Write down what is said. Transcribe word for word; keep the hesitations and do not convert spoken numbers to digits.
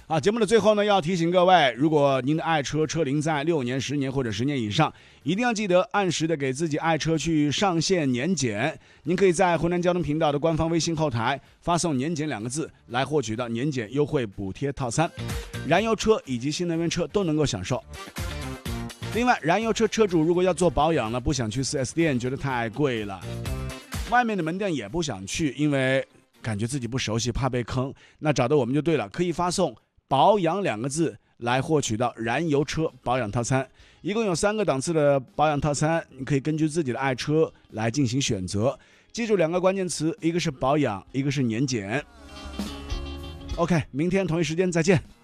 啊，节目的最后呢，要提醒各位，如果您的爱车车龄在六年、十年或者十年以上，一定要记得按时的给自己爱车去上线年检。您可以在湖南交通频道的官方微信后台发送"年检"两个字，来获取到年检优惠补贴套餐，燃油车以及新能源车都能够享受。另外，燃油车车主如果要做保养呢，不想去 四 S 店，觉得太贵了，外面的门店也不想去，因为感觉自己不熟悉，怕被坑，那找到我们就对了，可以发送保养两个字来获取到燃油车保养套餐，一共有三个档次的保养套餐，你可以根据自己的爱车来进行选择。记住两个关键词，一个是保养，一个是年检。OK， 明天同一时间再见。